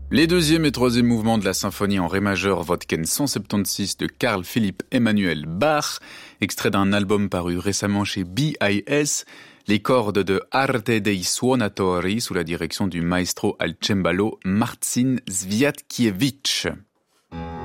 Les deuxième et troisième mouvements de la symphonie en ré majeur Wodken 176 de Carl Philipp Emanuel Bach, extrait d'un album paru récemment chez BIS, les cordes de Arte dei Suonatori sous la direction du maestro al cembalo Marcin Zwiatkiewicz.